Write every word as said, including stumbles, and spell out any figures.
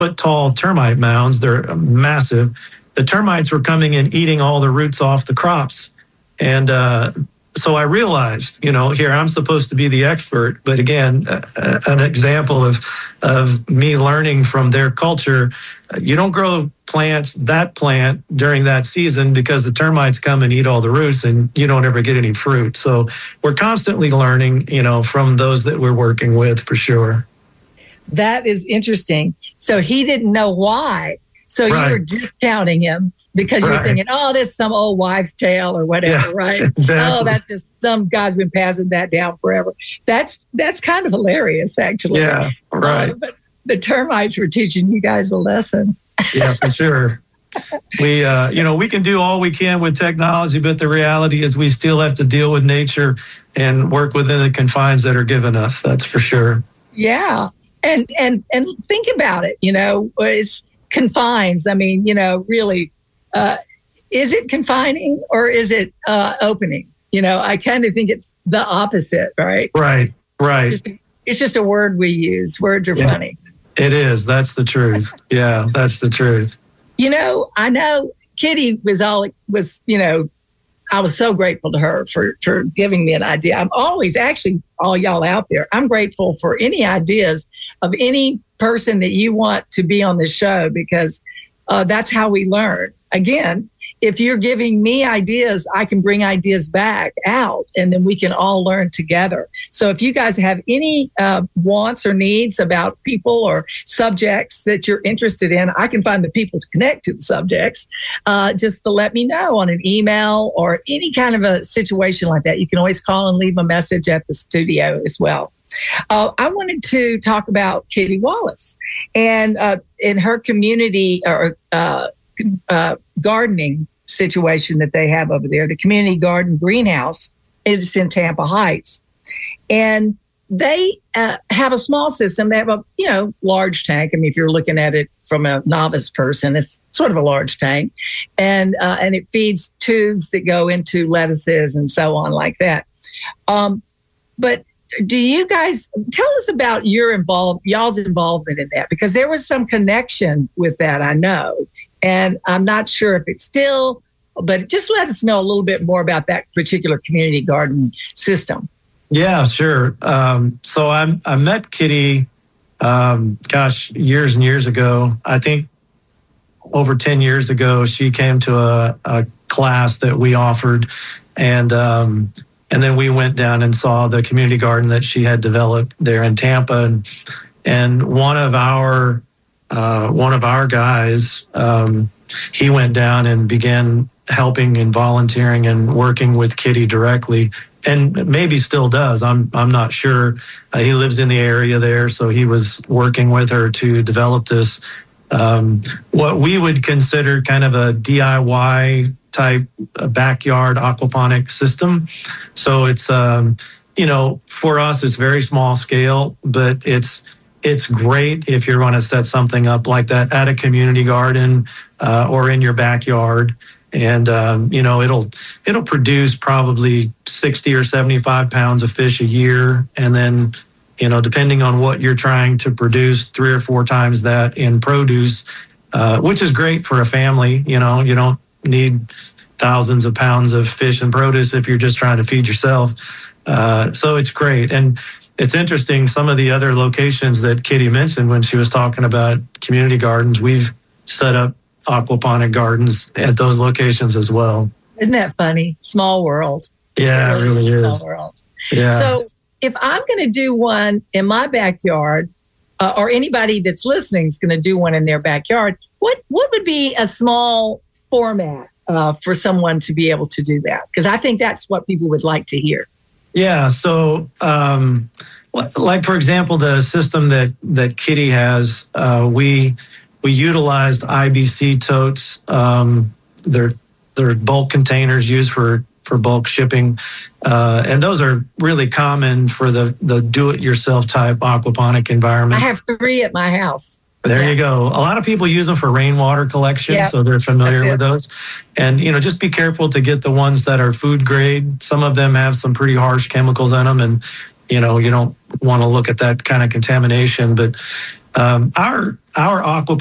foot tall termite mounds. They're massive. The termites were coming and eating all the roots off the crops. And uh, so I realized, you know, here I'm supposed to be the expert, but again, uh, an example of of me learning from their culture. You don't grow plants, that plant during that season, because the termites come and eat all the roots and you don't ever get any fruit. So we're constantly learning, you know, from those that we're working with, for sure. That is interesting. So he didn't know why. So right. You were discounting him because you're right. thinking, oh, that's some old wives' tale or whatever, yeah, right? Exactly. Oh, that's just some guy's been passing that down forever. That's that's kind of hilarious, actually. Yeah, right. Uh, but the termites were teaching you guys a lesson. Yeah, for sure. We, uh, you know, we can do all we can with technology, but the reality is we still have to deal with nature and work within the confines that are given us. That's for sure. Yeah, and and and think about it. You know, it's confines. I mean, you know, really, uh, is it confining or is it uh, opening? You know, I kind of think it's the opposite, right? Right, right. It's just, it's just a word we use. Words are yeah, funny. It is. That's the truth. Yeah, that's the truth. You know, I know Kitty was all was, you know, I was so grateful to her for, for giving me an idea. I'm always, actually, all y'all out there, I'm grateful for any ideas of any person that you want to be on the show, because uh, that's how we learn. Again, if you're giving me ideas, I can bring ideas back out and then we can all learn together. So if you guys have any uh, wants or needs about people or subjects that you're interested in, I can find the people to connect to the subjects, uh, just to let me know on an email or any kind of a situation like that. You can always call and leave a message at the studio as well. Uh, I wanted to talk about Kitty Wallace and uh, in her community or uh, uh, gardening situation that they have over there, the community garden greenhouse. It's in Tampa Heights. And they uh, have a small system. They have a, you know, large tank. I mean, if you're looking at it from a novice person, it's sort of a large tank. And uh, and it feeds tubes that go into lettuces and so on like that. Um, but do you guys tell us about your involved, y'all's involvement in that? Because there was some connection with that, I know. And I'm not sure if it's still, but just let us know a little bit more about that particular community garden system. Yeah, sure. Um, so I, I met Kitty, um, gosh, years and years ago. I think over ten years ago, she came to a, a class that we offered. And um, and then we went down and saw the community garden that she had developed there in Tampa. And, and one of our Uh, one of our guys, um, he went down and began helping and volunteering and working with Kitty directly, and maybe still does. I'm I'm not sure. Uh, he lives in the area there, so he was working with her to develop this, um, what we would consider kind of a D I Y type backyard aquaponic system. So it's, um, you know, for us, it's very small scale, but it's It's great if you're going to set something up like that at a community garden uh, or in your backyard, and um, you know it'll it'll produce probably sixty or seventy-five pounds of fish a year, and then you know depending on what you're trying to produce, three or four times that in produce, uh, which is great for a family. You know you don't need thousands of pounds of fish and produce if you're just trying to feed yourself. Uh, so it's great. And it's interesting, some of the other locations that Kitty mentioned when she was talking about community gardens, we've set up aquaponic gardens at those locations as well. Isn't that funny? Small world. Yeah, it really, really is. Small world. Yeah. So if I'm going to do one in my backyard, uh, or anybody that's listening is going to do one in their backyard, what, what would be a small format uh, for someone to be able to do that? Because I think that's what people would like to hear. Yeah. So, um, like for example, the system that that Kitty has, uh, we we utilized I B C totes. Um, they're they're bulk containers used for for bulk shipping, uh, and those are really common for the the do-it-yourself type aquaponic environment. I have three at my house. There yeah. you go. A lot of people use them for rainwater collection, yep. so they're familiar with those. And, you know, just be careful to get the ones that are food grade. Some of them have some pretty harsh chemicals in them, and, you know, you don't want to look at that kind of contamination. But Um, our our aqua